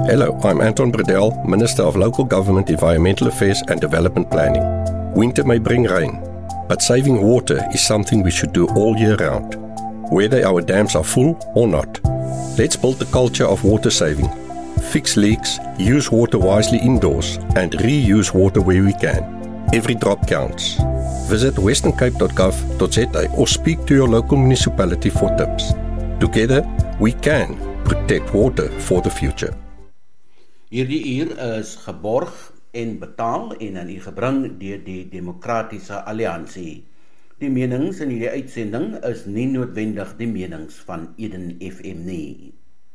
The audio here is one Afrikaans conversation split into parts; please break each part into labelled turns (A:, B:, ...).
A: Hello, I'm Anton Bredell, Minister of Local Government, Environmental Affairs and Development Planning. Winter may bring rain, but saving water is something we should do all year round, whether our dams are full or not. Let's build the culture of water saving. Fix leaks, use water wisely indoors, and reuse water where we can. Every drop counts. Visit westerncape.gov.za or speak to your local municipality for tips. Together, we can protect water for the future.
B: Hierdie uur is geborg en betaal en aan u gebring deur die Demokratiese Alliansie. Die menings in hierdie uitsending is nie noodwendig die menings van Eden FM nie.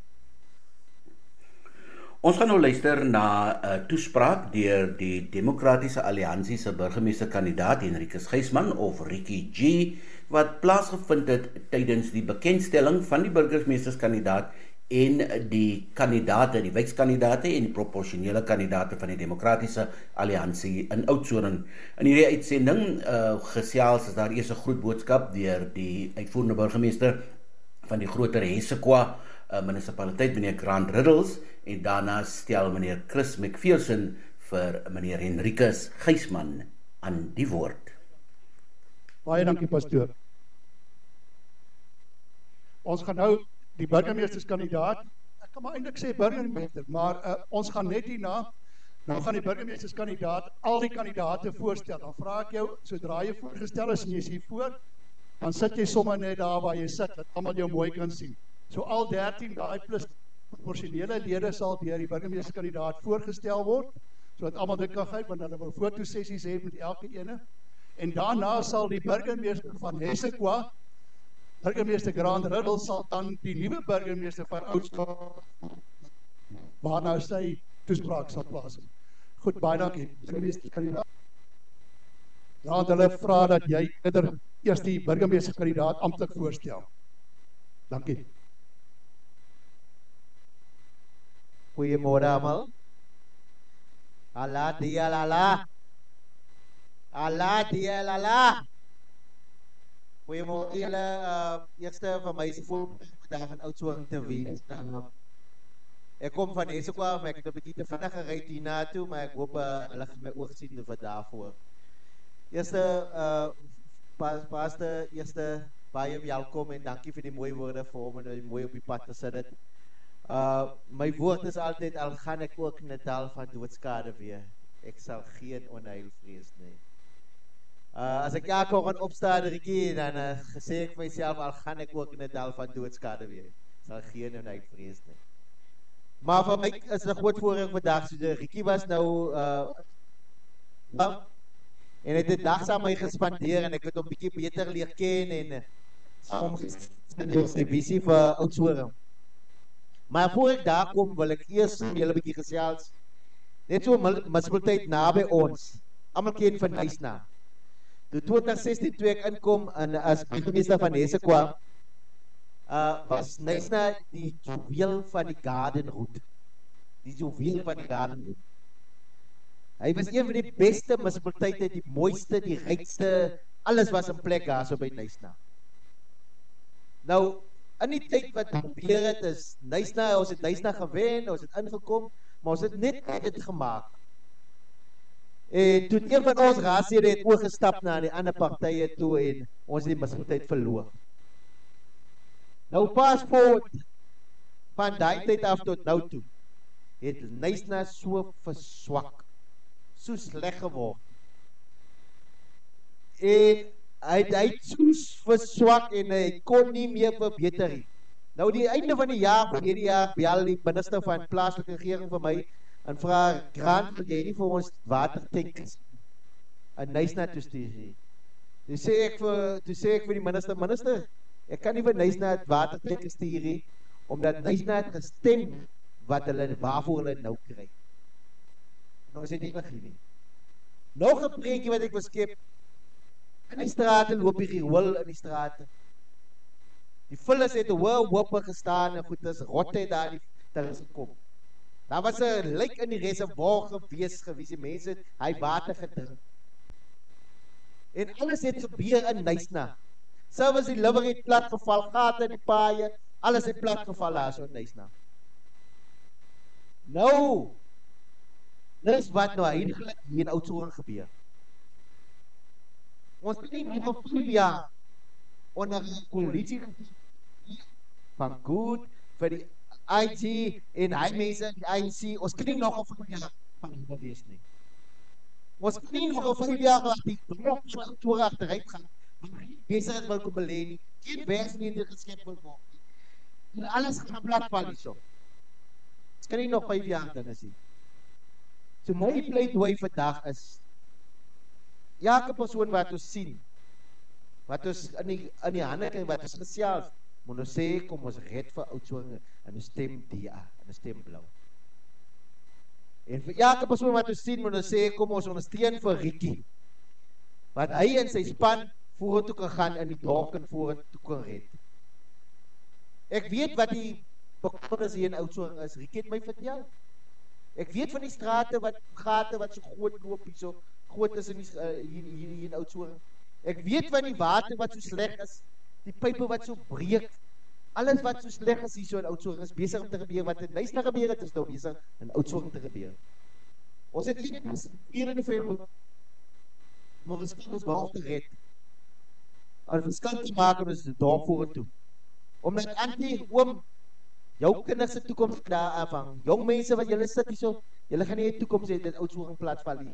B: Ons gaan nou luister na 'n toespraak deur die Demokratiese Alliansie se burgemeesterkandidaat Henrikus Gysman of Ricky G, wat plaasgevind het tydens die bekendstelling van die burgemeesterskandidaat en die kandidate, die wijkskandidaate en die proporsionele kandidate van die Demokratiese Alliansie in Oudtshoorn. In hierdie uitsending gesels is daar eers 'n groot boodskap deur die uitvoerende burgemeester van die groter Hessequa munisipaliteit, meneer Grant Riddles, en daarna stel meneer Chris McPherson vir meneer Henrikus Gysman aan die woord.
C: Baie dankie, pastoor. Ons gaan nou die burgemeesterskandidaat, ek kan maar eintlik sê burgemeester, maar ons gaan net hierna, nou gaan die burgemeesterskandidaat al die kandidate voorstel. Dan vra ek jou, sodra jy voorgestel is en jy is hier voor, dan sit jy sommer net daar waar jy sit, dat almal jou mooi kan sien. So al 13 daai plus proporsionele lede sal deur die burgemeesterskandidaat voorgestel word, sodat almal dit kan gryp, want hulle wil fotosessies hê met elke ene. En daarna sal die burgemeester van Hessequa, burgemeester Grant Riddles, sal dan die nuwe burgemeester van Oudtshoorn, waarna sy toespraak sal plaasvind. Goed, baie dankie. Burgemeesterskandidaat. Ja, hulle vra dat jy eers die burgemeesterskandidaat amptelik voorstel. Dankie.
D: Goeiemôre almal. Allah dia lala. Allah dia lala. Goeiemôre julle. Eerste van my se voel vandag in Oudtshoorn te wees. Ek kom van Hessequa, maar ek het 'n bietjie te vinnig gery hiernatoe, maar ek hoop hulle gaan my oog sien vir daarvoor. Eerste pastor, eerste baie welkom en dankie vir die mooi woorde vir hom en mooi op die pad te sit dit. My woord is altyd, al gaan ek ook in 'n dal van doodskade weer, ek sal geen onheil vrees nie. As ek elke oggend opstaan, Ricky, dan sê ek myself, al gaan ek ook in 'n dal van doodskade weer, sal geen onheil vrees nie. Maar vir my is 'n groot voorreg vandag, so Ricky was nou en het 'n dag saam my gespandeer en ek het hom bietjie beter leer ken en soms is die visie vir Oudtshoorn. Maar voor ek daar kom, wil ek eers julle 'n bietjie gesels. Net so munisipaliteit naby ons. Almal ken van Nysna. Toe 2016 toe ek inkom as burgemeester van Hessequa, was Nysna die juweel van die Garden Route. Die juweel van die Garden Route. Hy was een van die beste munisipaliteite, die mooiste, die rykste, alles was in plek daar so by Nysna. Nou, in die tyd wat gebeur het is, ons het Nysna gewen, ons het ingekom, maar ons het net dit gemaak. En toe een van ons raadslede het oorgestap na die ander partye toe en ons het die munisipaliteit verloor. Nou fast forward, van daai tyd af tot nou toe, het Nysna so verswak, so sleg geword. En hy het soos verswak en hy kon nie meer verbeter nie. Nou die einde van die jaar, hierdie jaar, bel die minister van plaaslike regering vir my en vra, Grant, wil jy nie vir ons watertanks in Nysna toe stuur? Toe sê ek vir die minister, ek kan nie vir Nysna watertanks stuur nie, omdat Nysna het gestem waarvoor hulle nou kry. Nou is dit nie begin nie. Nog 'n preekie wat ek beskep, in die strate loop die riool in die strate. Die vullis het hoop gestaan en goed, is rotte daar is gekom. Daar was 'n lijk in die reservoir gewees, die mense het hy water gedrink. En alles het gebeur in Nysna. Service delivery het platgeval, gate in die paaie, alles het platgeval daar so in Nysna. Nou, dis wat nou eintlik hier in Oudtshoorn gebeur. Ons het nie nog 5 jaar onder die koalisie van goed vir die IT en hy mense die ANC, ons kan nie nog 5 jaar van die wees nie. Ons kan nie nog 5 jaar laat die drop van Oudtshoorn achteruit gaan, want besigheid wil kom belê nie, geen werksgeleenthede geskep wil word nie. En alles gaan platval hierso. Ons kan nie nog 5 jaar dinge sien. So my pleidooie vandag is, elke persoon wat ons sien, wat ons in die hande kry, wat ons gesels, moet ons sê, kom ons red vir Oudtshoorn, en ons stem DA, en ons stem blauw. En vir elke persoon wat ons sien, moet ons sê, kom ons ondersteun vir Riekie, wat hy en sy span vorentoe kan gaan, en die dorp kan vorentoe kan red. Ek weet wat die bekommernis hier in Oudtshoorn is, Riekie het my vertel. Ek weet van die strate, gate wat so groot loop, so groot is hier in Oudtshoorn. Ek weet van die water wat so sleg is, die pype wat so breek, alles wat so sleg is hier so in Oudtshoorn is besig om te gebeur, wat in Nyasa gebeur het, is nou besig in Oudtshoorn te gebeur. Ons het hier in die veld, maar ons kan ons behalve te red, en verskil te maak, en ons daar vorentoe. Omdat oom, jou kinders se toekoms daar afhang, jong mense wat julle sit hier so, julle gaan nie 'n toekoms hê dit Oudtshoorn platval hier.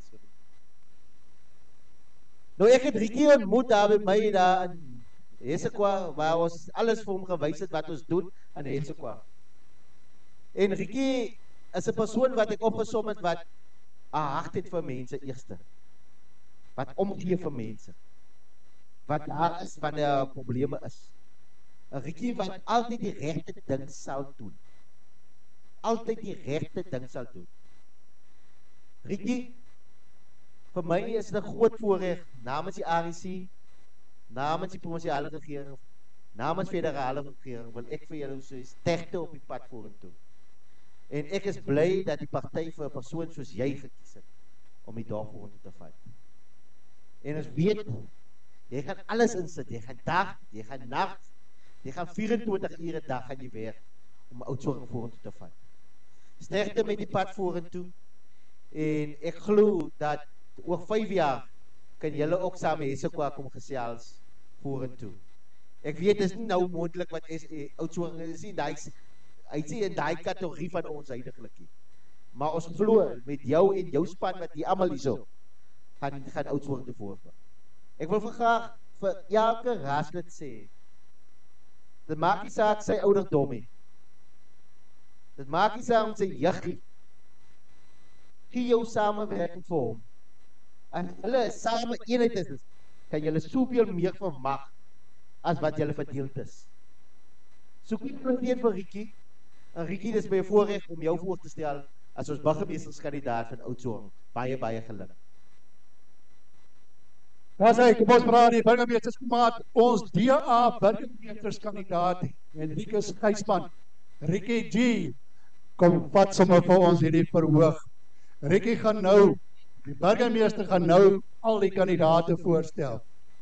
D: Nou ek het Riekie ontmoet daar by my daar in Hesekwa, waar ons alles vir hom gewys het wat ons doen in Hesekwa. En Riekie is 'n persoon wat ek opgesom het wat 'n hart het vir mense eerste. Wat omgee vir mense. Wat daar is wanneer probleme is. 'n Riekie wat altyd die regte ding sal doen. Altyd die regte ding sal doen. Riekie, vir my is dit 'n groot voorreg namens die ANC, namens die provinsiale regering, namens federale regering, wil ek vir julle so sterkte op die pad vorentoe. En ek is bly dat die party vir 'n persoon soos jy gekies het om die dag vorentoe te vat. En ons weet, jy gaan alles insit, jy gaan dag, jy gaan nag, jy gaan 24 ure dag gaan jy werk om Oudtshoorn vorentoe te vat. Sterkte met die pad vorentoe. En ek glo dat oor 5 jaar kan julle ook saam met Hesekwa kom gesels vorentoe. Ek weet dis nie nou moontlik wat Oudtshoorn is nie, hy sê in daai kategorie van ons huidiglik nie. Maar ons glo met jou en jou span wat hier almal hierso gaan Oudtshoorn te voorvat. Ek wil graag vir elke raadslid sê, dit maak nie saak sy ouderdom nie. Dit maak nie saak om sy jeug. Gee jou samewerking vir hom. En hulle same eenheid is, kan julle soveel meer vermag as wat julle verdeeld is. Soek nie vir Riekie, en Riekie is by 'n voorreg om jou voor te stel as ons burgemeesterskandidaat van Oudtshoorn. Baie, baie geluk.
C: Daar sê, kom ons praat die burgemeesterskandidaat, ons DA burgemeesterskandidaat, Henricus Gysman, Riekie G, kom vat sommer vir ons hierdie verhoog. Riekie gaan nou, die burgemeester gaan nou al die kandidaate voorstel.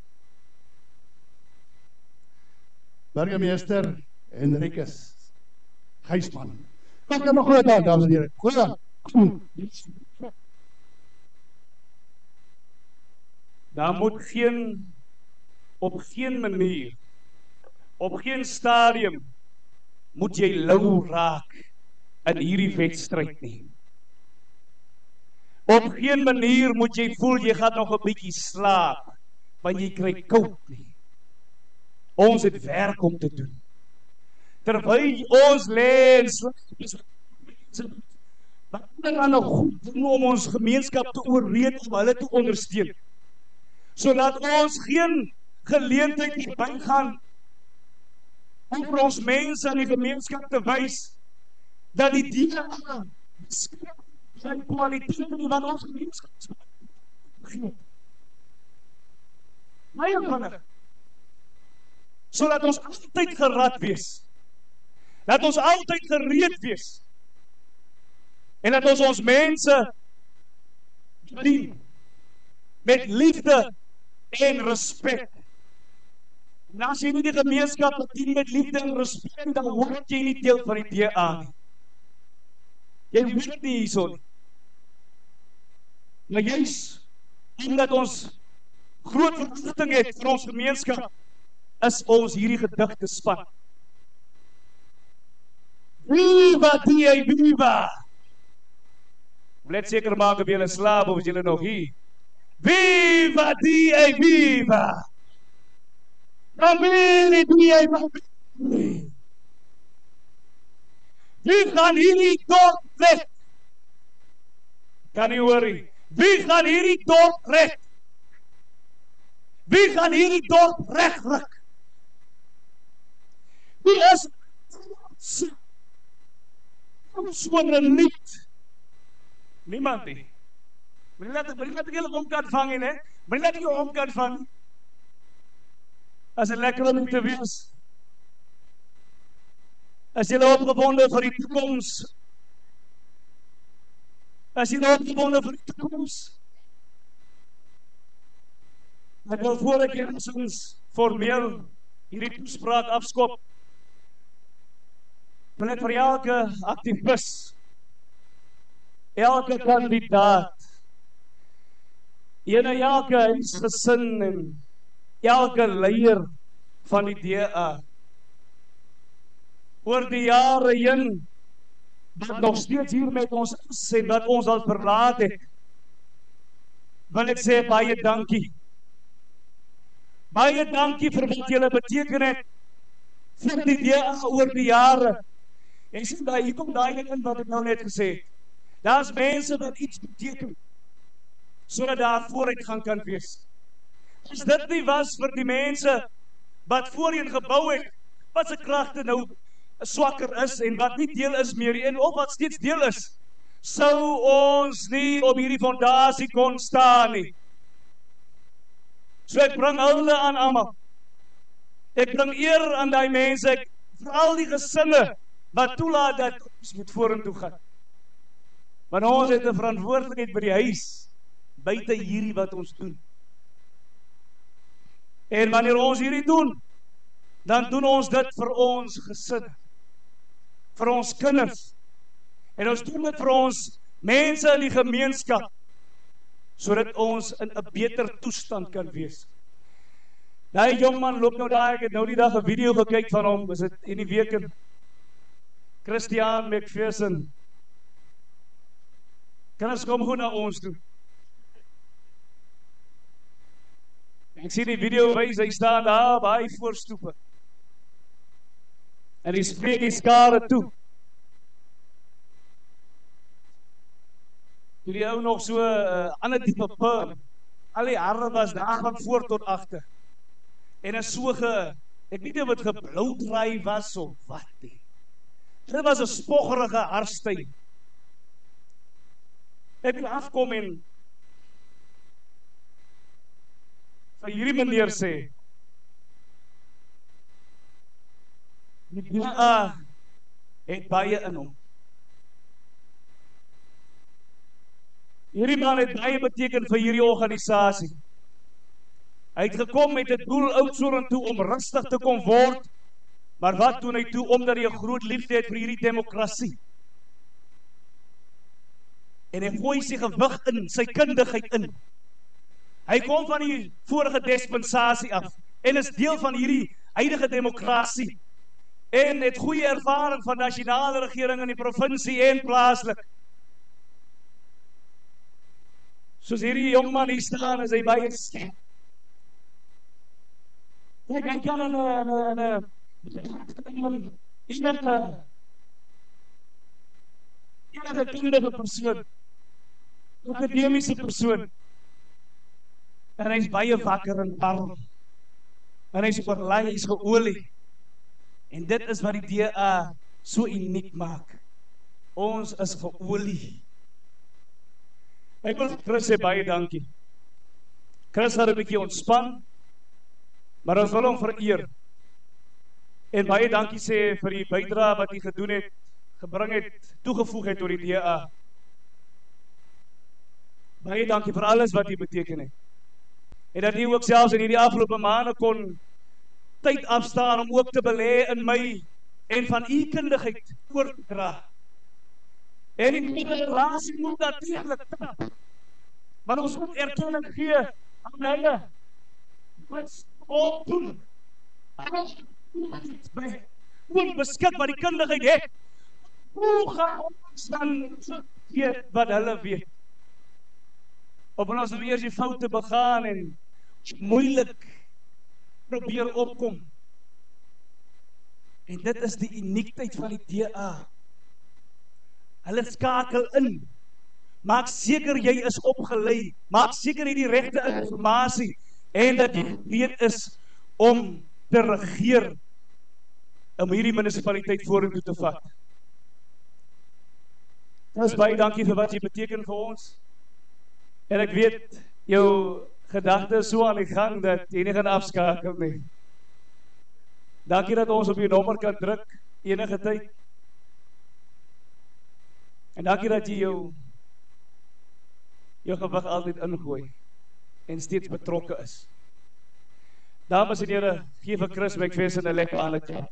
C: Burgemeester Henricus Gysman. Kom dan nog groot aan, dames en heren. Goed aan.
E: Daar moet op geen manier, op geen stadium, moet jy lou raak in hierdie wedstryd nie. Op geen manier moet jy voel jy gaan nog 'n bietjie slaap, want jy kry koud nie. Ons het werk om te doen. Terwyl ons lê en wat kan nog goed doen om ons gemeenskap te oorreed om hulle te ondersteun, sodat ons geen geleentheid nie bygaan om vir ons mense in die gemeenskap te wys dat die DA zijn kwaliteiten die wat ons gemeenskap gee. Baie vinnig. Sodat ons altyd gerad wees. Dat ons altyd gereed wees. En dat ons mense dien met liefde en respek. En as jy nie die gemeenskap dien met liefde en respek, dan word jy nie deel van die DA nie. Jy weet nie hierso nie. Maar juis, omdat ons groot verwagting het vir ons gemeenskap, is ons hierdie gedigte span. Viva die viva! Let seker maak of julle slaap of is julle nog hier. Viva die viva! Bambini die bambini! Wie gaan hierdie dorp red? Kan nie worry. Wie gaan hierdie dorp red? Wie gaan hierdie dorp regryk? Wie is so'n lied? Niemand nie. Maar nie laat ek julle om kan vang nie, hè? Maar nie laat ek jou om kan vang. As het lekker om te wees. As julle opgewonde vir die toekoms. As julle opgewonde vir die toekoms. Ek wil voor ek enigszins formeel hierdie toespraak afskop, wil ek vir elke activist, elke kandidaat, elke huisgesin en elke leier van die DA, oor die jare heen, wat nog steeds hier met ons is en wat ons al verlaat het, wil ek sê baie dankie. Baie dankie vir wat julle beteken het vir die DA oor die jare. En sien daar, hier kom daai ding in wat ek nou net gesê het. Daar's mense wat iets beteken, sodat daar vooruitgang kan wees. As dit nie was vir die mense wat voorheen gebou het, wat se kragte nou swakker is en wat nie deel is meer en of wat steeds deel is, sou ons nie op hierdie fondasie kon staan nie. So ek bring hulle aan almal. Ek bring eer aan die mense, ek veral die gesinne wat toelaat dat ons moet vorentoe gaan. Want ons het 'n verantwoordelikheid by die huis, buite hierdie wat ons doen. En wanneer ons hierdie doen, dan doen ons dit vir ons gesin, vir ons kinders, en ons doen dit vir ons mense in die gemeenskap, sodat ons in 'n beter toestand kan wees. Daai jongman loop nou daar, ek het nou die dag 'n video gekyk van hom, is dit in die week in Christian McPherson. Kan ons kom goed na ons toe? Ek sien die video wys, hy staan daar by hy voorstoepe. En hy spreek die skare toe. Toe die ou nog so ander tipe perm. Al die hare was daar van voor tot agter. En is so ek weet nie of dit geblou draai was of wat nie. Dit was 'n spoggerige haarstyl. Ek wil afkom en vir hierdie meneer sê, die DA het baie in hom. Hierdie man het baie beteken vir hierdie organisasie. Hy het gekom met 'n doel Oudtshoorn toe om rustig te kom word, maar wat doen hy toe? Omdat hy 'n groot liefde het vir hierdie demokrasie. En hy gooi sy gewig in, sy kundigheid in. Hy kom van die vorige dispensasie af en is deel van hierdie huidige demokrasie en het goeie ervaring van nasionale regering in die provinsie en plaaslik. Soos hierdie jongman hier staan, is hy baie sterk. Hy kan is net 'n kundige persoon, 'n akademiese persoon. En hy is baie wakker en warm. En hy is oorlaai, hy is geolie. En dit is wat die DA so uniek maak. Ons is geolie. Ek wil Chris sê baie dankie. Chris het 'n bietjie ontspan, maar ons wil hom vereer. En baie dankie sê vir die bydrae wat hy gedoen het, gebring het, toegevoeg het oor die DA. Baie dankie vir alles wat hy beteken het. En dat hy ook selfs in hierdie afgelope maande kon tyd afstaan om ook te belê in my en van u kundigheid oor te dra. En die relasie moet natuurlijk tap. Maar ons moet erkenning gee aan hulle. Wat ons doen. Onbeskik wat die kundigheid het. Hoe gaan ons dan weet wat hulle weet? Of ons weer die foute begaan en moeilik probeer opkom. En dit is die uniekheid van die DA. Hulle skakel in. Maak seker jy is opgelei. Maak seker jy die regte informasie en dat jy weet is om te regeer om hierdie munisipaliteit vorentoe te vat. Ons baie dankie vir wat jy beteken vir ons. En ek weet jou gedagte is so aan die gang dat jy nie gaan afskakel nie. Dankie dat ons op die nommer kan druk enige tyd. En dankie dat jy jou gewig altyd ingooi en steeds betrokke is. Dames en here, gee vir Chris McPherson 'n lekker aandeel.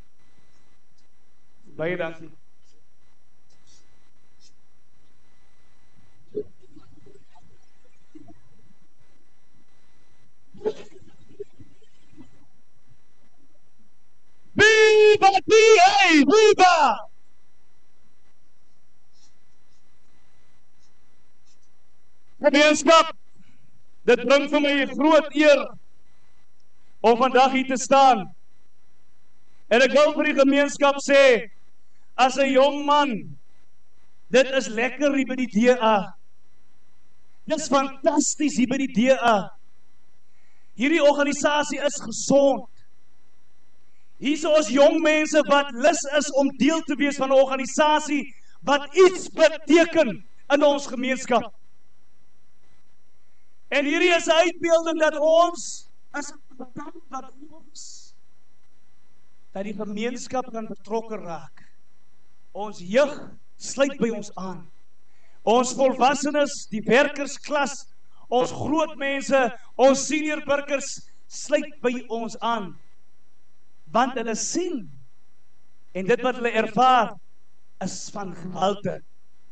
E: Baie dankie. Viva PA! Viva! Gemeenskap, dit bring vir my 'n groot eer om vandag hier te staan. En ek wil vir die gemeenskap sê, as 'n jong man, dit is lekker hier by die DA. Dit is fantasties hier by die DA. Hierdie organisasie is gesond. Hier is ons jong mense wat lus is om deel te wees van 'n organisasie wat iets beteken in ons gemeenskap. En hierdie is 'n uitbeelding dat ons as dat die gemeenskap kan betrokke raak. Ons jeug sluit by ons aan. Ons volwassenes, die werkersklas, ons groot mense, ons senior burgers sluit by ons aan. Want hulle sien en dit wat hulle ervaar is van gehalte.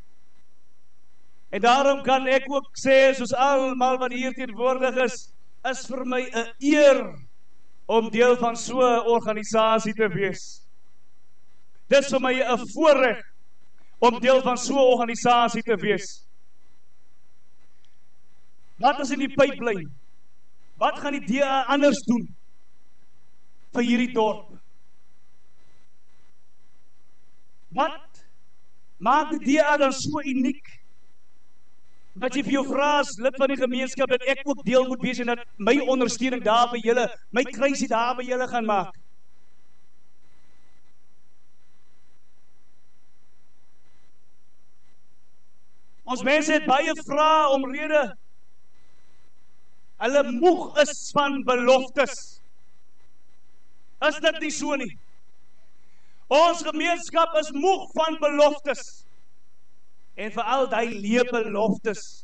E: En daarom kan ek ook sê, soos almal wat hier teenwoordig is vir my 'n eer om deel van so 'n organisasie te wees. Dit is vir my 'n voorreg om deel van so 'n organisasie te wees. Wat is in die pyplyn? Wat gaan die DA anders doen vir hierdie dorp? Wat maak die DA dan so uniek? Dat jy vir jou vra as lid van die gemeenskap dat ek ook deel moet wees en dat my ondersteuning daar by julle, my kruisie daar by julle gaan maak. Ons mense het baie vrae omrede. Hulle moeg is van beloftes. Is dit nie so nie? Ons gemeenskap is moeg van beloftes. En vir al die leë beloftes.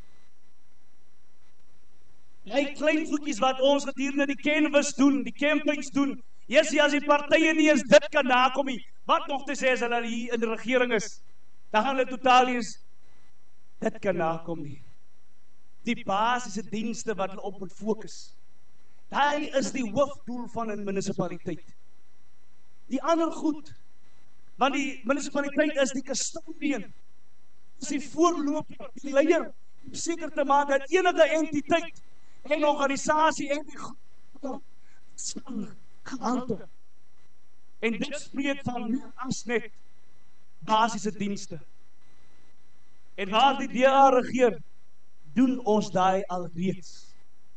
E: Die klein voetjies wat ons gedurende die canvas doen, die campaigns doen, as die partye nie eens dit kan nakom nie, wat nog te sê as hulle hier in die regering is, dan gaan hulle totaal nie eens dit kan nakom nie. Die basiese dienste wat hulle op moet fokus. Daai is die hoofdoel van 'n munisipaliteit. Die ander goed, want die munisipaliteit is die custodian, is die voorloper, die leier, om seker te maak dat enige entiteit en organisasie en die gehalte. En dit spreek van meer as net basiese dienste. En waar die DA regeer, doen ons daai alreeds.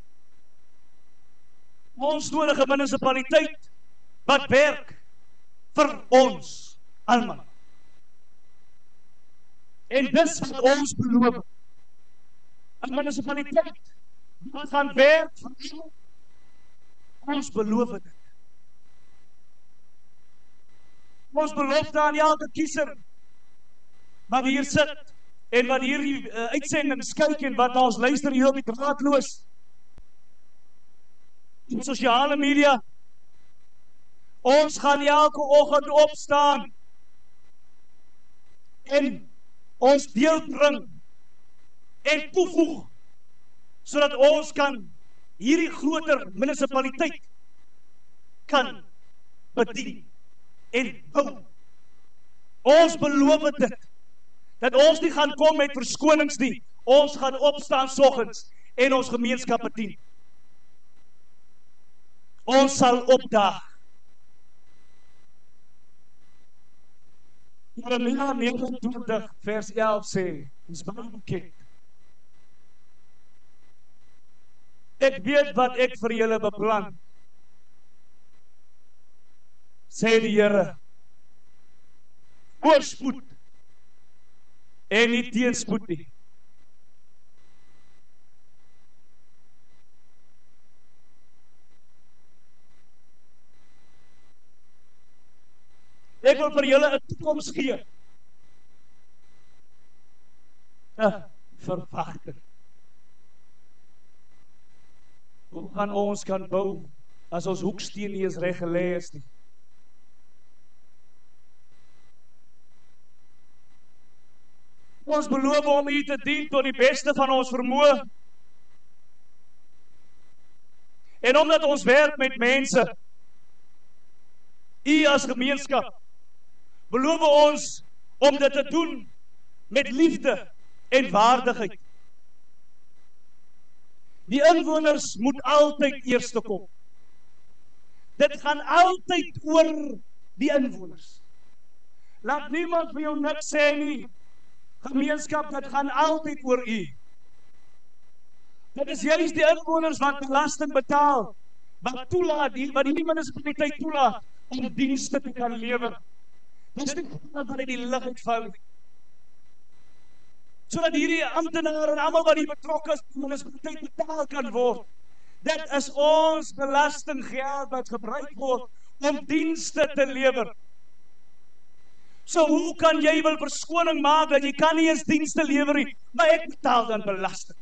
E: Ons nodig 'n munisipaliteit wat werk vir ons almal. En dis wat ons beloof. 'n Munisipaliteit wat gaan werk vir ons beloof dit. Ons belofte aan elke kiezer wat hier sit en wat hierdie uitsendings kyk en wat ons luister hier op die draadloos in sosiale media. Ons gaan elke oggend opstaan en ons deel bring en toevoeg, sodat ons kan hierdie groter munisipaliteit kan bedien en bou. Ons beloof dit, dat ons nie gaan kom met verskonings nie, ons gaan opstaan soggens en ons gemeenskap bedien. Ons sal opdaag. Jeremia 29 vers 11 sê, ons baie bekend. Ek weet wat ek vir julle beplan, sê die Here, voorspoed en nie teenspoed nie. Ek wil vir julle 'n toekoms gee. 'n verwagting. Hoe gaan ons kan bou as ons hoeksteen nie eens reg gelê is nie? Ons beloof om U te dien tot die beste van ons vermoë. En omdat ons werk met mense, U as gemeenskap, beloof ons om dit te doen met liefde en waardigheid. Die inwoners moet altyd eerste kom. Dit gaan altyd oor die inwoners. Laat niemand vir jou niks sê nie. Gemeenskap, dit gaan altyd oor U. Dit is juist die inwoners wat belasting betaal, wat toelaat, wat die munisipaliteit toelaat om dienste te kan lewer. Dit is nie wat uit die lug uitval nie. Sodat hierdie amptenare en almal wat hier betrokke is, die munisipaliteit betaal kan word. Dit is ons belastinggeld wat gebruik word om dienste te lewer. So hoe kan jy wil verskoning maak dat jy kan nie eens dienste lewer nie, maar ek betaal dan belasting.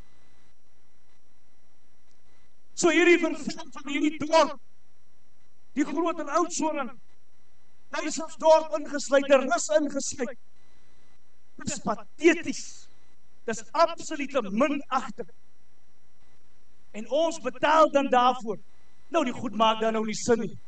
E: So hierdie verval van hierdie dorp, die groter Oudtshoorn, daar is ons dorp ingesluit, daar is ingesluit. Dit is patheties. Dit is absolute minagting. En ons betaal dan daarvoor. Nou die goed maak dan nou nie sin nie.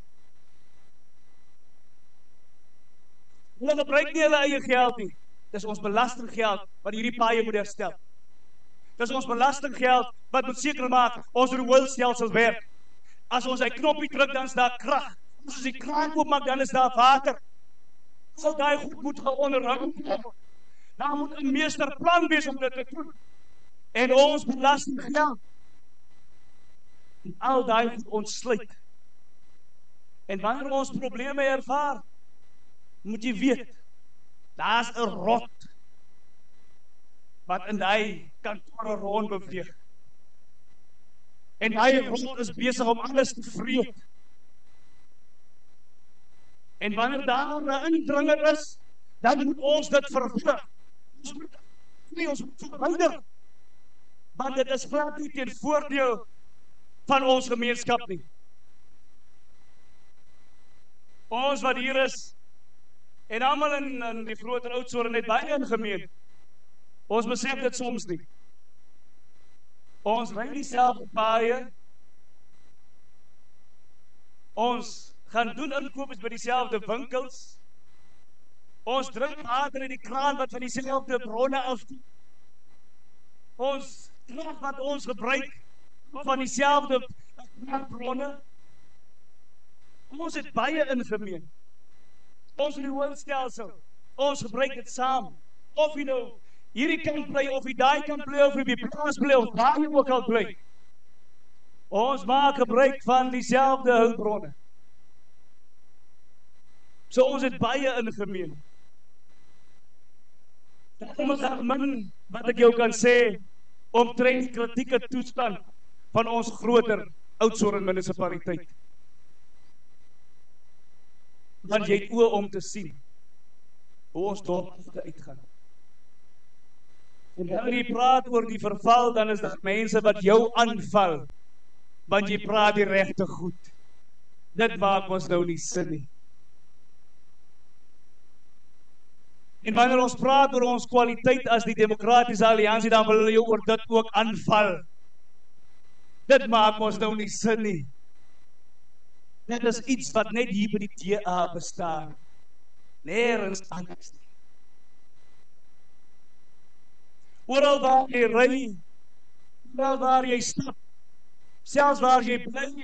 E: Hulle gebruik nie hulle eie geld nie. Dis ons belastinggeld wat hierdie paaie moet herstel. Dis ons belastinggeld wat moet seker maak ons rioolstelsel werk. As ons hy knoppie druk, dan is daar krag. As ons die kraan oopmaak, dan is daar water. Sal daai goed moet geonderhou word. Daar moet 'n meesterplan wees om dit te doen. En ons belastinggeld en al daai goed ontsluit. En wanneer ons probleme ervaar, moet jy weet, daar's 'n rot wat in daai kantore rond beweeg. En daai rot is besig om alles te vreet. En wanneer daar 'n indringer is, dan moet ons dit vervlug. Ons moet verwyder. Want dit is glad nie ten voordeel van ons gemeenskap nie. Ons wat hier is, en almal in die groter Oudtshoorn het baie ingemeen. Ons besef dit soms nie. Ons ry dieselfde paaie. Ons gaan doen inkopies by dieselfde winkels. Ons drink water in die kraan wat van dieselfde bronne afkom. Ons krag wat ons gebruik van dieselfde bronne. Ons het baie ingemeen. Ons rioolstelsel, ons gebruik dit saam. Of jy nou hierdie kant bly, of jy daai kant bly, of jy by die plaas bly, of waar jy ook al bly. Ons maak gebruik van dieselfde hulpbronne. So ons het baie ingemeen. Daarom is daar min wat ek jou kan sê omtrent die kritieke toestand van ons groter Oudtshoorn munisipaliteit. Want jy het oë om te sien hoe ons dorp uitgaan. En wanneer jy praat oor die verval, dan is daar mense wat jou aanval, want jy praat die regte goed. Dit maak ons nou nie sin nie. En wanneer ons praat oor ons kwaliteit as die Demokratiese Alliansie, dan wil hulle jou oor dit ook aanval. Dit maak ons nou nie sin nie. Dit is iets wat net hier by die DA bestaan. Nergens anders nie. Oral waar jy ry, oral waar jy stap, selfs waar jy bly,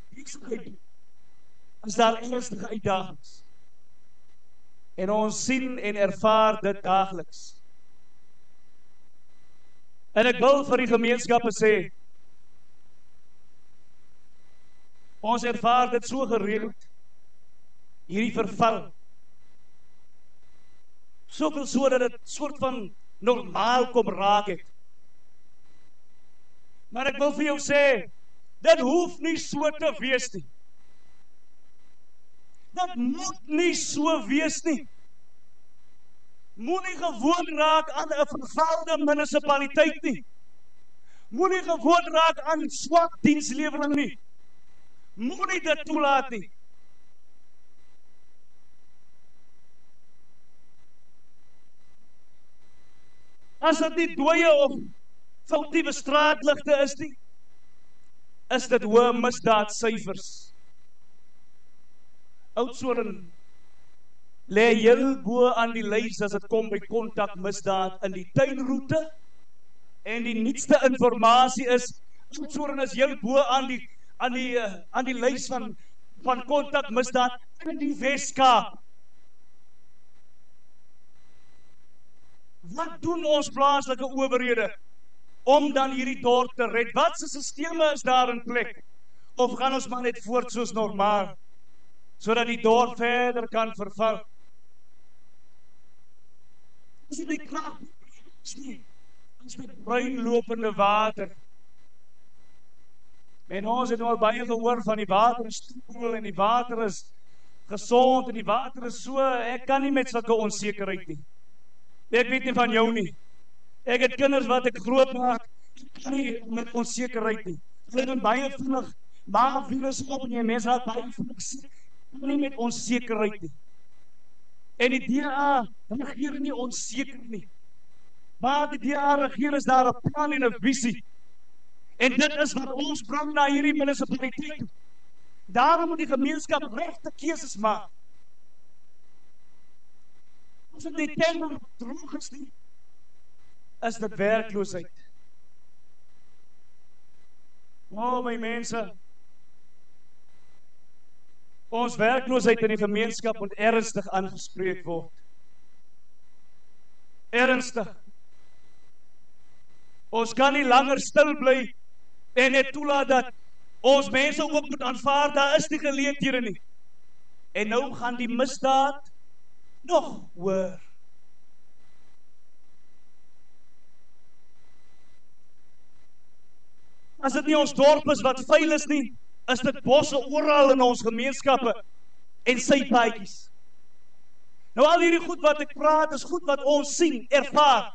E: is daar ernstige uitdagings. En ons sien en ervaar dit daagliks. En ek wil vir die gemeenskappe sê, ons ervaar dit so gereeld, hierdie verval. Soveel so dat dit soort van normaal kom raak het. Maar ek wil vir jou sê, dit hoef nie so te wees nie. Dit moet nie so wees nie. Moenie gewoon raak aan 'n vervalde munisipaliteit nie. Moenie gewoon raak aan swak dienslewering nie. Moenie dit toelaat nie. As dit nie dooie of foutiewe straatligte is nie, is dit hoë misdaadsyfers. Oudtshoorn lê heel bo aan die lys as dit kom by kontakmisdaad in die tuinroete, en die nuutste informasie is, Oudtshoorn is heel bo aan die lys van kontakmisdaad in die Weskaap. Wat doen ons plaaslike owerhede om dan hierdie dorp te red? Wat se sisteme is daar in plek? Of gaan ons maar net voort soos normaal, sodat die dorp verder kan verval? As die krag is die bruinlopende water. En ons het nou al baie gehoor van die water is stoel en die water is gesond en die water is so, ek kan nie met sulke onsekerheid nie. Ek weet nie van jou nie. Ek het kinders wat ek groot maak, ek kan nie met onsekerheid nie. Hulle doen baie vinnig, maar virus op en jy mense raak baie vinnig siek. Ek kan nie met onsekerheid nie. En die DA regeer nie onseker nie. Maar die DA regeer is daar 'n plan en 'n visie. En dit is wat ons bring na hierdie munisipaliteit. Daarom moet die gemeenskap regte keuses maak. As dit die tender droog is nie, is dit werkloosheid. My mense, ons werkloosheid in die gemeenskap moet ernstig aangespreek word. Ernstig. Ons kan nie langer stil bly en net toelaat dat ons mense ook moet aanvaar, daar is die geleenthede nie. En nou gaan die misdaad nog hoër. As dit nie ons dorp is wat vuil is nie, is dit bosse oral in ons gemeenskappe en sypaadjies. Nou al hierdie goed wat ek praat, is goed wat ons sien, ervaar.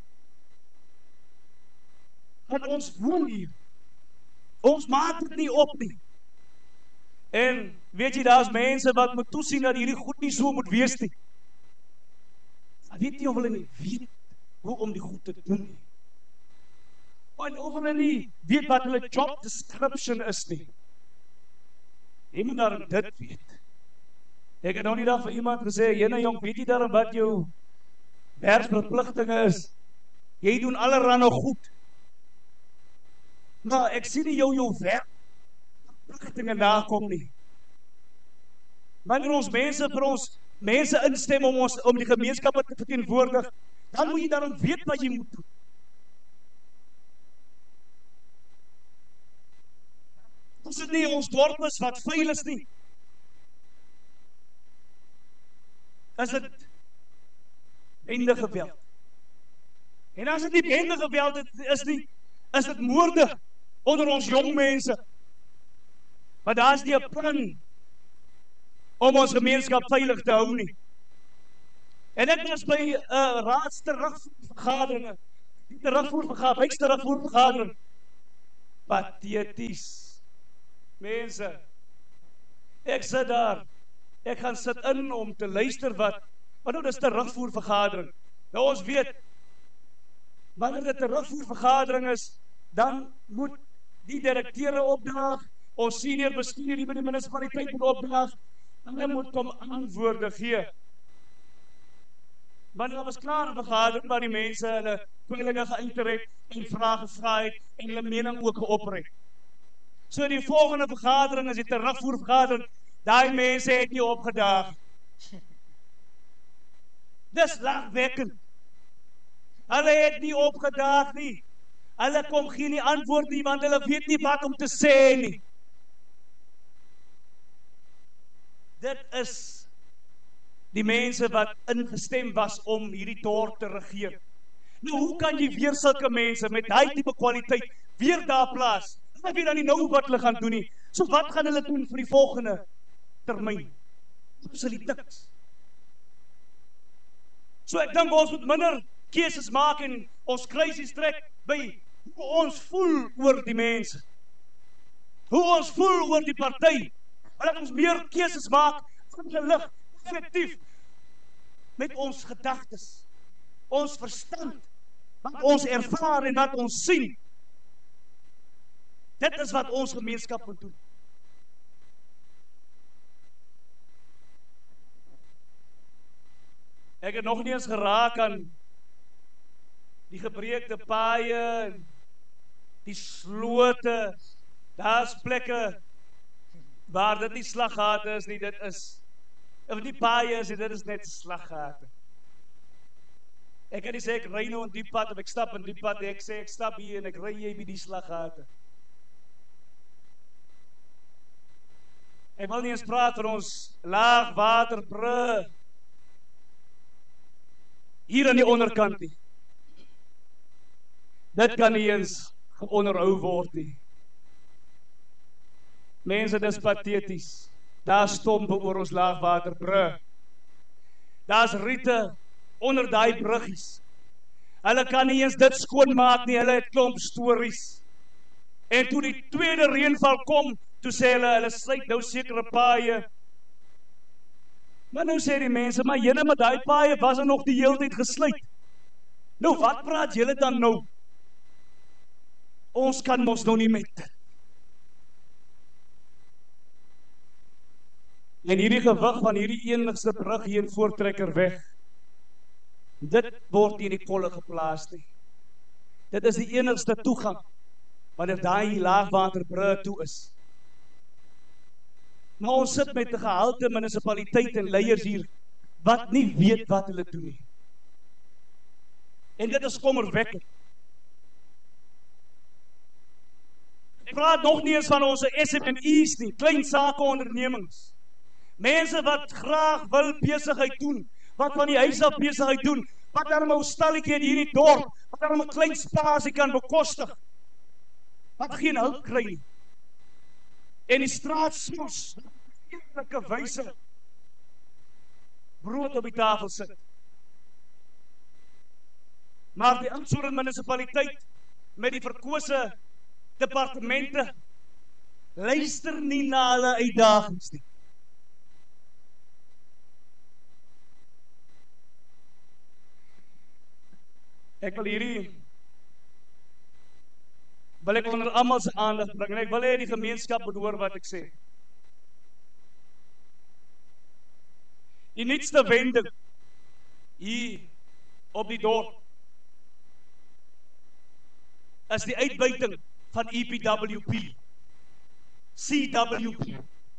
E: Want ons woon hier. Ons maak dit nie op nie. En weet jy, daar is mense wat moet toesien dat hierdie goed nie so moet wees nie. Weet jy of hulle nie weet hoe om die goed te doen nie? En of hulle nie weet wat hulle job description is nie. Jy moet daarom dit weet. Ek het nou nie daar vir iemand gesê, jyne jong, weet jy daarom wat jou werksverpligtinge is? Jy doen allerhande goed. Maar ek sien nie jou werkverpligtinge nakom nie. Wanneer ons mense vir ons mense instem om die gemeenskap te verteenwoordig, dan moet jy daarom weet wat jy moet doen. As dit nie ons dorp is wat vuil is nie, is dit bende geweld. En as dit nie bende geweld is nie, is dit moorde onder ons jong mense. Maar daar is nie 'n plan om ons gemeenskap veilig te hou nie. En ek was by raadsterugvergadering, wijksterugvergadering, patheties. Mense, ek sit daar, ek gaan sit in om te luister wat Maar nou, dis terugvoervergadering. Nou, ons weet, wanneer dit terugvoervergadering is, dan moet die direkteure opdaag, ons senior bestuur hier by die munisipaliteit moet opdaag, en hulle moet kom antwoorde gee. Want daar was klaar 'n vergadering waar die mense hulle kwellinge geuiter het en vrae gevra het en hulle mening ook geopper het. So die volgende vergadering is die terugvoervergadering, daai mense het nie opgedaag. Dis lagwekkend. Hulle het nie opgedaag nie. Hulle kom gee nie antwoord nie, want hulle weet nie wat om te sê nie. Dit is die mense wat ingestem was om hierdie dorp te regeer. Nou, hoe kan jy weer sulke mense met daai tipe kwaliteit weer daar plaas? Hulle weet dan nie nou wat hulle gaan doen nie. So wat gaan hulle doen vir die volgende termyn? Absoluut niks. So ek dink ons moet minder keuses maak en ons kruisies trek by hoe ons voel oor die mense. Hoe ons voel oor die party. Laat ons meer keuses maak, gelig, effektief, met ons gedagtes, ons verstand, wat ons ervaar en wat ons sien. Dit is wat ons gemeenskap moet doen. Ek het nog nie eens geraak aan die gebreekte paaie, die slote, daar's plekke waar dit nie slaggate is nie, dit is, of die paaie is nie, dit is net slaggate. Ek kan nie sê ek ry nou in die pad, of ek stap in die pad, ek sê ek stap hier en ek ry jy by die slaggate. Ek wil nie eens praat van ons laagwaterbrug hier aan die onderkant nie. Dit kan nie eens geonderhou word nie. Mense, dis patheties. Daar stompe oor ons laagwaterbrug. Daar's riete onder daai bruggies. Hulle kan nie eens dit skoonmaak nie, hulle het klomp stories. En toe die tweede reënval kom, toe sê hulle sluit nou sekere paaie. Maar nou sê die mense, maar jene met daai paaie was er nog die hele tyd gesluit. Nou wat praat julle dan nou? Ons kan mos nou nie met dit. En hierdie gewig van hierdie enigste brug hier in Voortrekker weg, dit word nie in die kolle geplaas nie. Dit is die enigste toegang, wanneer daai laagwaterbrug toe is. Maar ons sit met 'n gehalte munisipaliteit en leiers hier, wat nie weet wat hulle doen nie. En dit is kommerwekkend. Ek praat nog nie eens van ons SMME's nie, klein sake ondernemings. Mense wat graag wil besigheid doen, wat van die huis af besigheid doen, wat daar 'n ou stalletjie hier in die dorp, wat daar 'n klein spasie kan bekostig, wat geen hulp kry nie. En die straat smos, eerlike wyse, brood op die tafel sit. Maar die Oudtshoorn munisipaliteit, met die verkose departemente, luister nie na hulle uitdagings nie. Ek wil ek onder almal se aandag bring, en ek wil hê die gemeenskap moet hoor wat ek sê. Die nuutste wending hier op die dorp is die uitbuiting van EPWP, CWP.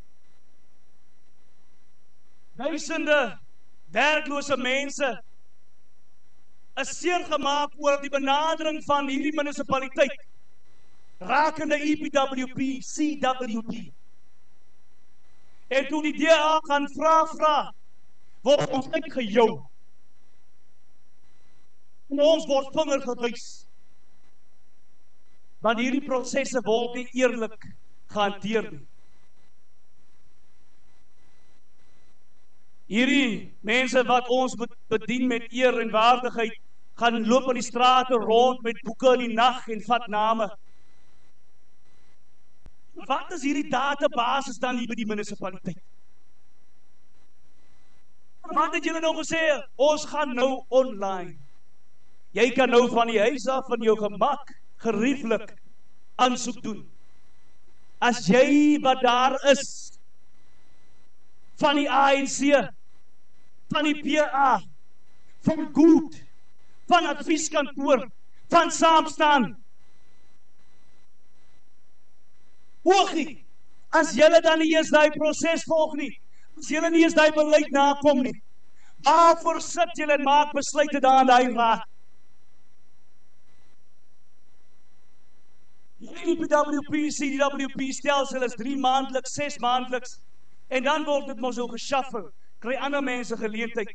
E: Duisende werklose mense is seer gemaak oor die benadering van hierdie munisipaliteit rakende EPWP, CWP. En toe die DA gaan vra, word ons uitgejou. En ons word vinger gewys. Want hierdie prosesse word nie eerlik gehanteer nie. Hierdie mense wat ons moet bedien met eer en waardigheid, gaan loop in die strate rond met boeke in die nag en vat name. Wat is hierdie databasis dan hier by die munisipaliteit? Wat het julle nou gesê? Ons gaan nou online. Jy kan nou van die huis af van jou gemak gerieflik aansoek doen. As jy wat daar is, van die ANC, van die PA, van Goed, van advieskantoor, van Saamstaan. Hoogie, as julle dan nie eens die proses volg nie, as julle nie eens die beleid nakom nie, waarvoor sit julle en maak besluite daar in die raad? Die PWP, CDWP stelsel is 3 maandeliks, 6 maandeliks, en dan word dit mos so geshuffle, kry ander mense geleentheid.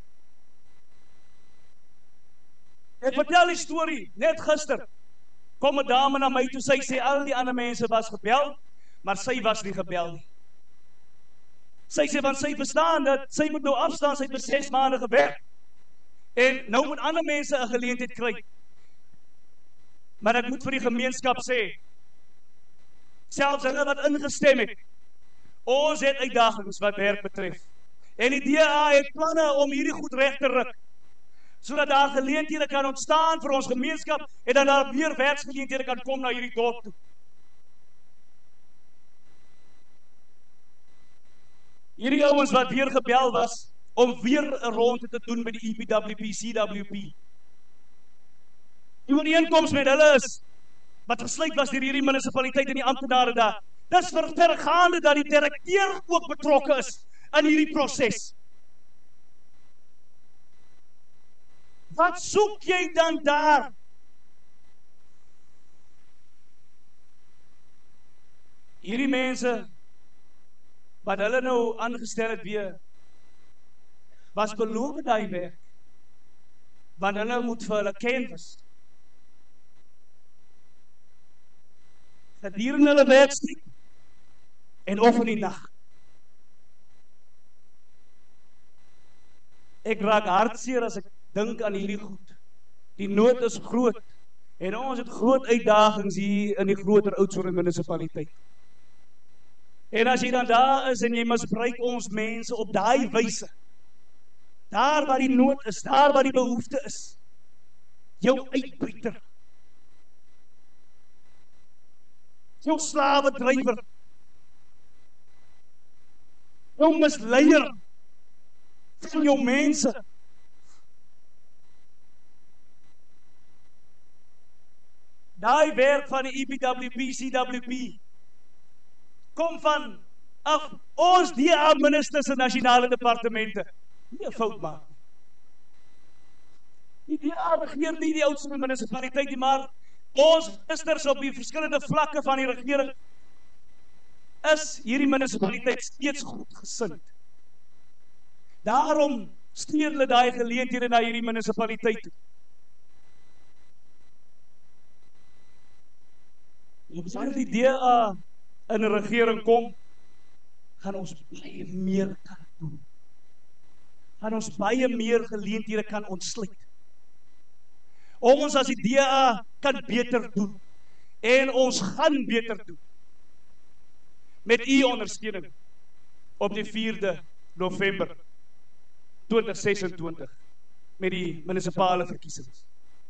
E: Ek vertel die storie, net gister, kom 'n dame na my toe, sy sê al die ander mense was gebel, maar sy was nie gebel nie. Sy sê, want sy verstaan dat sy moet nou afstaan, sy het vir 6 maande gewerk, en nou moet ander mense 'n geleentheid kry. Maar ek moet vir die gemeenskap sê, selfs hulle wat ingestem het, ons het uitdagings wat werk betref. En die DA het planne om hierdie goed reg te ruk, sodat daar geleenthede kan ontstaan vir ons gemeenskap, en dan daar meer werksgeleenthede kan kom na hierdie dorp toe. Hierdie ouens wat weer gebel was, om weer 'n ronde te doen met die EPWP, CWP. Die ooreenkoms met hulle is, wat gesluit was deur hierdie munisipaliteit en die amptenare daar, dis vergaande dat die direkteur ook betrokke is in hierdie proses. Wat soek jy dan daar? Hierdie mense, wat hulle nou aangestel het weer, was beloof daai werk, want hulle moet vir hulle canvas. Gedurende hulle werkstuk, en of in die nag. Ek raak hartseer as ek dink aan hierdie goed. Die nood is groot, en ons het groot uitdagings hier in die groter Oudtshoorn munisipaliteit. En as jy dan daar is en jy misbruik ons mense op daai wyse, daar waar die nood is, daar waar die behoefte is, jou uitbuiter, jou slawedrywer, jou misleier van jou mense. Daai werk van die EPWP, CWP, kom van ons DA ministers en nasionale departemente. Nie 'n fout maak. Die DA regeer nie die Oudtshoorn munisipaliteit nie, maar ons ministers op die verskillende vlakke van die regering is hierdie munisipaliteit steeds goedgesind. Daarom stuur hulle daai geleenthede na hierdie munisipaliteit. As die DA in 'n regering kom, gaan ons baie meer kan doen. Gaan ons baie meer geleenthede kan ontsluit. Ons as die DA kan beter doen. En ons gaan beter doen. Met u ondersteuning op die 4de November 2026 met die munisipale verkiesings.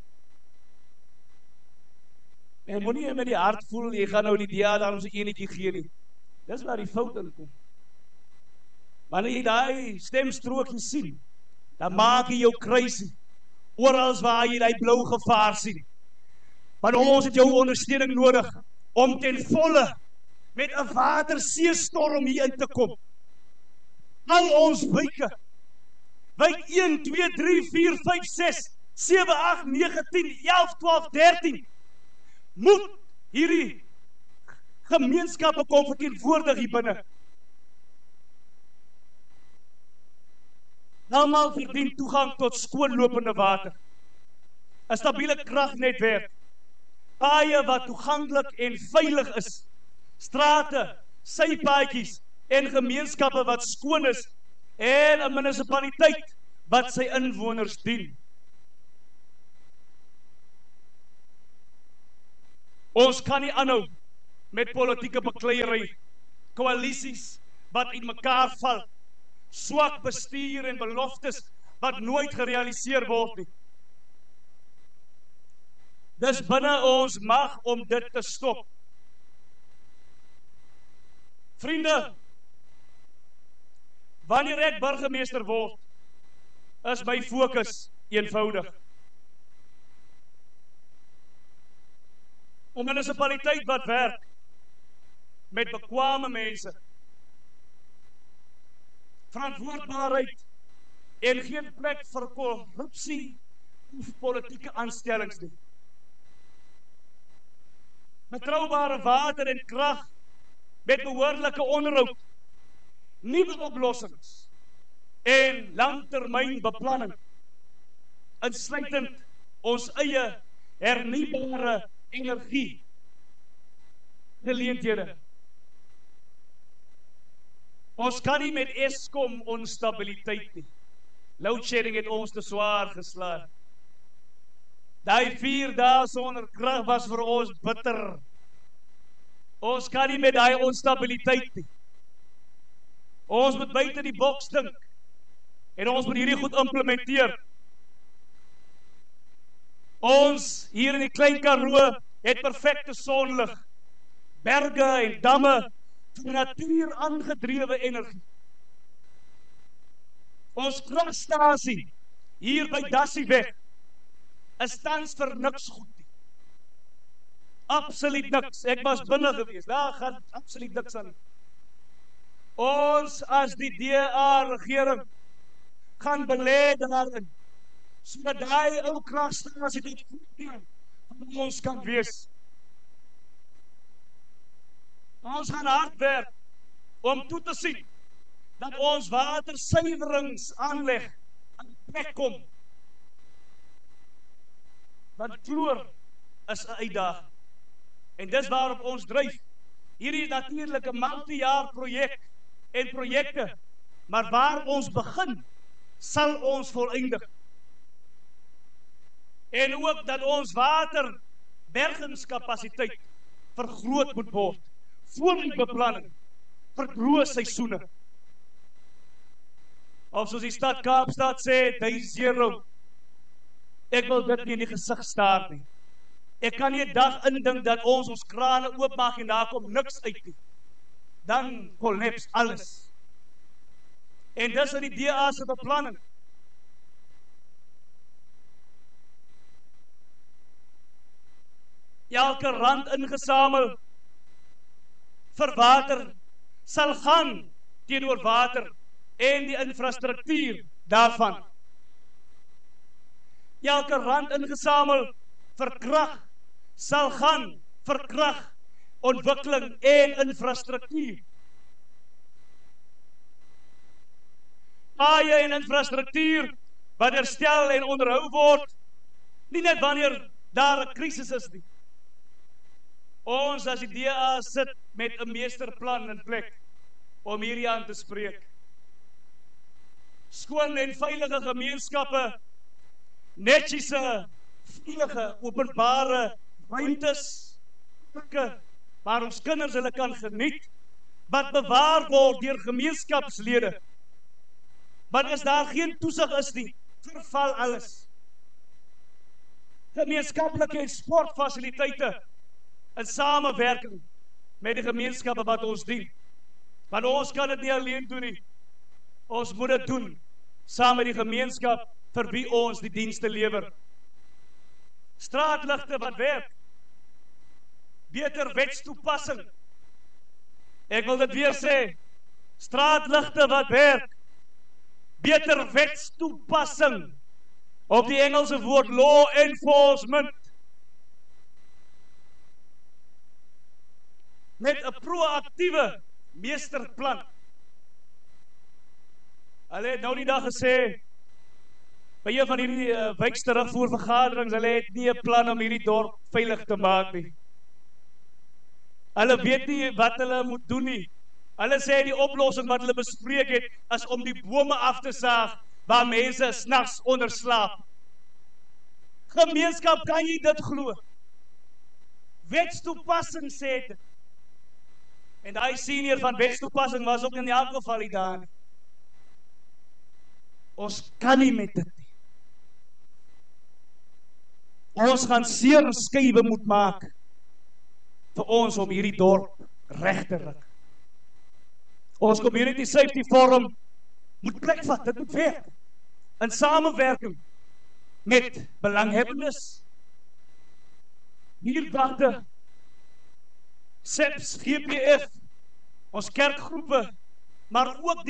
E: En moenie met die hart voel, jy gaan nou die DA dan ons 'n enetjie gee nie. Dis waar die fout in kom. Wanneer jy daai stemstrokie sien, dan maak jy jou kruisie, oral waar jy die blou gevaar sien. Want ons het jou ondersteuning nodig, om ten volle, met 'n waterseestorm hier in te kom. Al ons wyke, wyk 1, 2, 3, 4, 5, 6, 7, 8, 9, 10, 11, 12, 13, moet hierdie gemeenskappe kom verteenwoordig hier binne. Almal verdien toegang tot skoonlopende water, 'n stabiele kragnetwerk, paaie wat toeganklik en veilig is, strate, sypaadjies en gemeenskappe wat skoon is, en 'n munisipaliteit wat sy inwoners dien. Ons kan nie aanhou met politieke bekleierery, koalisies wat in mekaar val, swak bestuur en beloftes wat nooit gerealiseer word nie. Dis binne ons mag om dit te stop. Vriende, wanneer ek burgemeester word, is my fokus eenvoudig. Om 'n munisipaliteit wat werk met bekwame mense, verantwoordbaarheid en geen plek vir korrupsie of politieke aanstellings nie. Betroubare water en krag met behoorlike onderhoud, nuwe oplossings en langtermynbeplanning, insluitend ons eie hernubare energie geleenthede. Ons kan nie met Eskom onstabiliteit nie. Loadshedding het ons te swaar geslaan. Daai 4 dae sonder krag was vir ons bitter. Ons kan nie met daai onstabiliteit nie. Ons moet buite die boks dink en ons moet hierdie goed implementeer. Ons hier in die Klein Karoo het perfekte sonlig, berge en damme vir natuur aangedrewe energie. Ons kragstasie hier by Dassieweg is tans vir niks goed nie. Absoluut niks. Ek was binne gewees. Daar gaan absoluut niks aan nie. Ons as die DA regering gaan belê daarin, sodat daai ou kragstasie dit van ons kan wees. Ons gaan hard werk om toe te sien dat ons watersuiweringsaanleg in plek kom. Want kloor is 'n uitdaging. En dis waarop ons dryf. Hierdie natuurlike multi-jaar projek en projekte, maar waar ons begin, sal ons voleindig. En ook dat ons waterbergingskapasiteit vergroot moet word, voorbeplanning vir droë seisoene. Of soos die stad Kaapstad sê, day zero. Ek wil dit nie in die gesig staar nie. Ek kan nie 'n dag indink dat ons krane oopmaak en daar kom niks uit nie. Dan kollaps alles. En dis in die DA se beplanning. Elke rand ingesamel vir water sal gaan teenoor water en die infrastruktuur daarvan. Elke rand ingesamel vir krag sal gaan vir krag, ontwikkeling en infrastruktuur. Paaie en infrastruktuur wat herstel en onderhou word, nie net wanneer daar 'n krisis is nie. Ons as die DA sit met 'n meesterplan in plek om hierdie aan te spreek. Skoon en veilige gemeenskappe, netjiese, veilige, openbare ruimtes, waar ons kinders hulle kan geniet, wat bewaar word deur gemeenskapslede. Want as daar geen toesig is nie, verval alles. Gemeenskaplike en sportfasiliteite in samewerking met die gemeenskappe wat ons dien. Want ons kan dit nie alleen doen nie. Ons moet dit doen saam met die gemeenskap vir wie ons die dienste lewer. Straatligte wat werk, beter wetstoepassing. Ek wil dit weer sê, straatligte wat werk, beter wetstoepassing. Op die Engelse woord law enforcement. Met 'n proaktiewe meesterplan. Hulle het nou die dag gesê, by een van hierdie wijksterugvoervergaderings, hulle het nie 'n plan om hierdie dorp veilig te maak nie. Hulle weet nie wat hulle moet doen nie. Hulle sê die oplossing wat hulle bespreek het, is om die bome af te saag, waar mense s'nags onder slaap. Gemeenskap, kan jy dit glo? Wetstoepassing sê dit. En die senior van wetstoepassing was ook in elk geval nie daar nie. Ons kan nie met dit nie. Ons gaan seer skuwe moet maak vir ons om hierdie dorp reg te ruk. Ons Community Safety Forum moet plek vat, dit moet werk. In samewerking met belanghebbendes, buurtwagte, SEPS, GPF, ons kerkgroepe, maar ook die